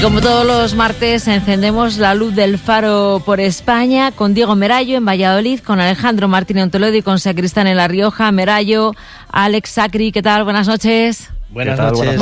Como todos los martes, encendemos la luz del faro por España con Diego Merayo en Valladolid, con Alejandro Martínez en Toledo y con Sacristán en La Rioja. Merayo, Alex, Sacri, ¿qué tal? Buenas noches. Buenas noches.